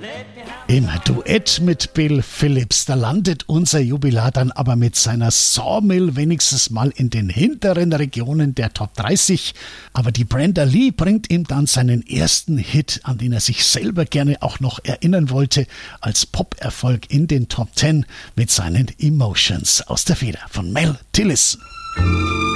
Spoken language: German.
Im Duett mit Bill Phillips, da landet unser Jubilar dann aber mit seiner Sawmill wenigstens mal in den hinteren Regionen der Top 30. Aber die Brenda Lee bringt ihm dann seinen ersten Hit, an den er sich selber gerne auch noch erinnern wollte, als Pop-Erfolg in den Top 10 mit seinen Emotions aus der Feder von Mel Tillis.